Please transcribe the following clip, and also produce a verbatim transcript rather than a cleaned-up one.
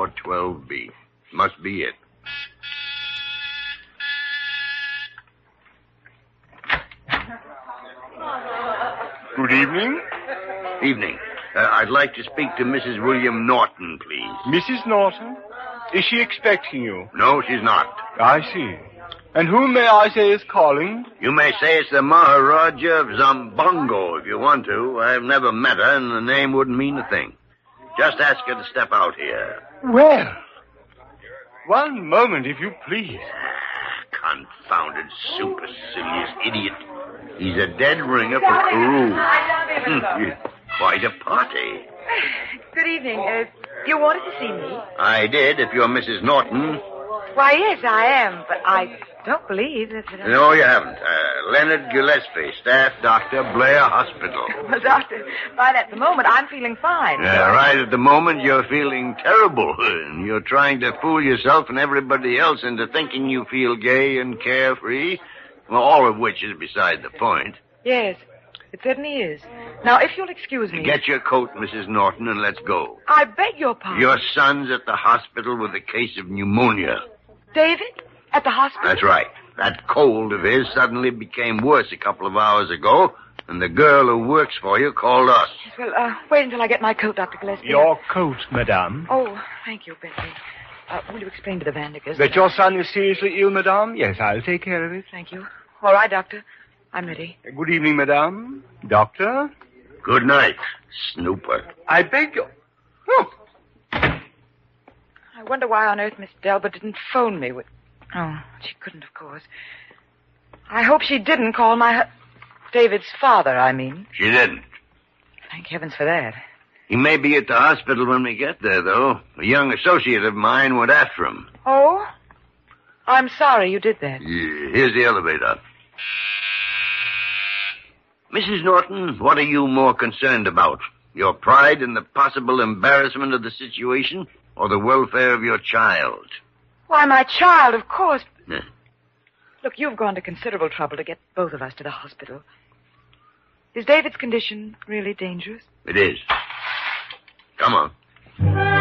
four twelve B. Must be it. Good evening. Evening. Uh, I'd like to speak to Missus William Norton, please. Missus Norton? Is she expecting you? No, she's not. I see. And whom may I say is calling? You may say it's the Maharaja of Zambongo if you want to. I've never met her, and the name wouldn't mean a thing. Just ask her to step out here. Well, one moment, if you please. Confounded, supercilious idiot. He's a dead ringer for Peru. Quite a party. Good evening. Uh, you wanted to see me? I did, if you're Missus Norton. Why, yes, I am, but I don't believe that... that I... No, you haven't. Uh, Leonard Gillespie, staff doctor, Blair Hospital. Well, doctor, right at the moment, I'm feeling fine. Yeah, so... right at the moment, you're feeling terrible. And you're trying to fool yourself and everybody else into thinking you feel gay and carefree. Well, all of which is beside the point. Yes, it certainly is. Now, if you'll excuse me... Get your coat, Missus Norton, and let's go. I beg your pardon. Your son's at the hospital with a case of pneumonia. David? At the hospital? That's right. That cold of his suddenly became worse a couple of hours ago, and the girl who works for you called us. Well, uh, wait until I get my coat, Doctor Gillespie. Your coat, madame. Oh, thank you, Bentley. Uh, will you explain to the Vandekers... That your son is seriously ill, madame? Yes, I'll take care of it. Thank you. All right, Doctor. I'm ready. Good evening, madame. Doctor? Good night, snooper. I beg your... Oh. I wonder why on earth Miss Delbert didn't phone me with... Oh, she couldn't, of course. I hope she didn't call my... Hu- David's father, I mean. She didn't. Thank heavens for that. He may be at the hospital when we get there, though. A young associate of mine went after him. Oh? I'm sorry you did that. Yeah, here's the elevator. Missus Norton, what are you more concerned about? Your pride in the possible embarrassment of the situation, or the welfare of your child? Why, my child, of course. Yeah. Look, you've gone to considerable trouble to get both of us to the hospital. Is David's condition really dangerous? It is. Come on.